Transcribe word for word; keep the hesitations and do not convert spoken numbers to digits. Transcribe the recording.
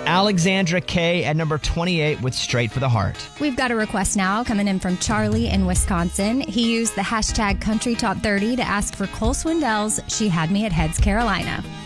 Alexandra K at number twenty-eight with Straight for the Heart. We've got a request now coming in from Charlie in Wisconsin. He used the hashtag Country Top thirty to ask for Cole Swindell's She Had Me at Heads, Carolina.